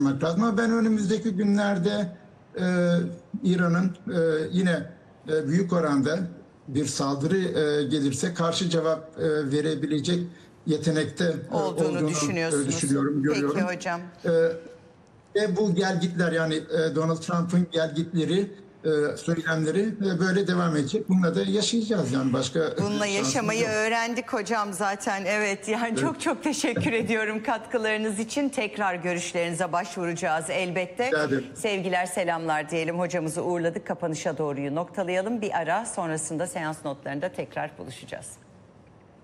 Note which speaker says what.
Speaker 1: lazım. Ama ben önümüzdeki günlerde İran'ın yine büyük oranda bir saldırı gelirse karşı cevap verebilecek yetenekte
Speaker 2: olduğunu düşünüyorsunuz.
Speaker 1: düşünüyorum, görüyorum.
Speaker 2: Peki hocam.
Speaker 1: Ve bu gelgitler, yani Donald Trump'ın gelgitleri, söylemleri böyle devam edecek. Bununla da yaşayacağız, yani başka.
Speaker 2: Bununla yaşamayı
Speaker 1: yok.
Speaker 2: öğrendik hocam zaten. Evet, yani
Speaker 1: Evet.
Speaker 2: çok teşekkür ediyorum katkılarınız için. Tekrar görüşlerinize başvuracağız elbette. Sevgiler, selamlar diyelim. Hocamızı uğurladık. Kapanışa doğruyu noktalayalım. Bir ara, sonrasında seans notlarında tekrar buluşacağız.